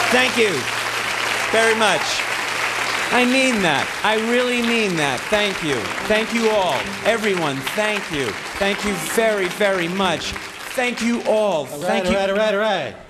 Thank you very much. I mean that. I really mean that. Thank you. Thank you all. Everyone, thank you. Thank you very, very much. Thank you all. All right, all right, all right, all right.